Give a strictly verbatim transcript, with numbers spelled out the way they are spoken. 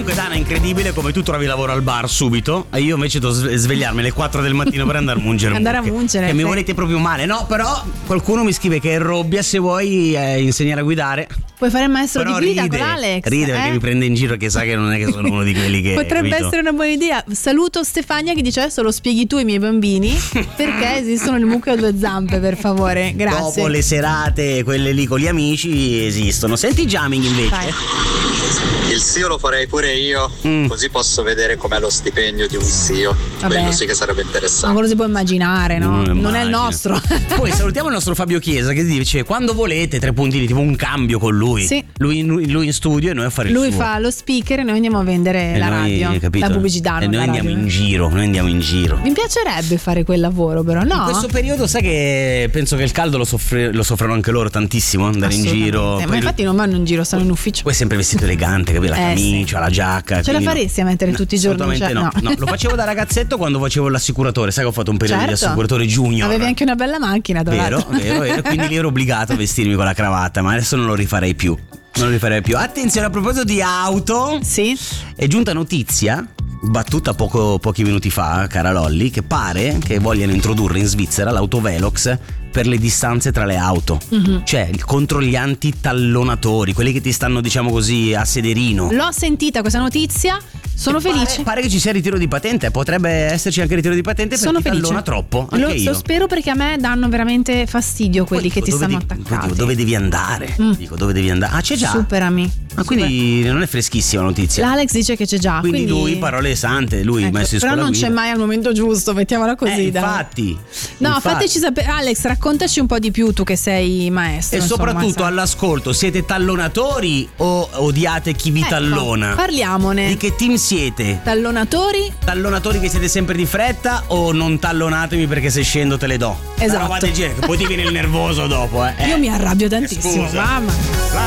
Comunque Dana, è incredibile come tu trovi lavoro al bar subito e io invece devo svegliarmi alle quattro del mattino per andare a mungere. Andare a mungere. Che mi volete proprio male. No, però qualcuno mi scrive che è Robbia, se vuoi eh, insegnare a guidare. Puoi fare il maestro Però di guida ride, con Alex. ride eh? perché mi prende in giro, che sa che non è che sono uno di quelli che potrebbe capito? essere una buona idea. Saluto Stefania che dice: adesso lo spieghi tu ai miei bambini perché esistono le mucche a due zampe, per favore. Grazie. Dopo le serate, quelle lì con gli amici, esistono. Senti jamming invece. Vai. Il S I O lo farei pure io, Mm. così posso vedere com'è lo stipendio di un S I O. Vabbè. Quello sì che sarebbe Ma interessante. quello si può immaginare, no? Non Non, immagino. è il nostro. Poi salutiamo il nostro Fabio Chiesa che dice: quando volete, tre puntini, tipo un cambio con lui. Sì. Lui, lui, lui in studio e noi a fare Lui il suo. fa lo speaker e noi andiamo a vendere E la noi, radio, capito? la pubblicità. E non noi la andiamo radio. in giro, noi andiamo in giro. Mi piacerebbe fare quel lavoro, però, no? In questo periodo sai che penso che il caldo lo, soffre, lo soffrono anche loro tantissimo, andare in Assolutamente. giro. Ma Poi infatti non vanno in giro, stanno in ufficio. Poi è sempre vestito elegante, capito? La Eh, camicia, sì. la giacca. Ce la quindi no. faresti a mettere No, tutti i giorni? assolutamente Cioè, no. no. No, lo facevo da ragazzetto quando facevo l'assicuratore. Sai che ho fatto un periodo di Certo. assicuratore junior. Avevi anche una bella macchina, tra Vero, l'altro. vero, vero. Quindi lì ero obbligato a vestirmi con la cravatta, ma adesso non lo rifarei più. Non lo rifarei più. Attenzione, a proposito di auto, Sì. è giunta notizia, battuta poco, pochi minuti fa, cara Lolli, che pare che vogliano introdurre in Svizzera l'autovelox per le distanze tra le auto. Mhm. Cioè contro gli antitallonatori, quelli che ti stanno, diciamo così, a sederino. L'ho sentita questa notizia, sono Pare- felice. Pare che ci sia ritiro di patente, potrebbe esserci anche ritiro di patente per Sono chi felice. tallona troppo. Anche Lo, io. lo spero, perché a me danno veramente fastidio quelli Poi che ti dico, dove stanno devi- poi attaccati. dico, dove devi andare? Mm. Dico, dove devi andare? Ah, c'è già. Superami. Ah, quindi non è freschissima la notizia. L'Alex dice che c'è già. Quindi, Quindi, lui, parole sante, lui Ecco, messo in però scuola non guida. c'è mai al momento giusto, mettiamola così. Eh, dai. infatti. No, infatti. fateci sapere. Alex, raccontaci un po' di più, tu che sei maestro. E insomma, soprattutto sai. all'ascolto, siete tallonatori o odiate chi vi Ecco, tallona? parliamone. Di che team siete? Tallonatori? Tallonatori che siete sempre di fretta o non tallonatemi perché se scendo te le do? Una Esatto. roba del genere, che poi ti viene il nervoso dopo, eh. Io mi arrabbio tantissimo, Scusa. mamma. Vai.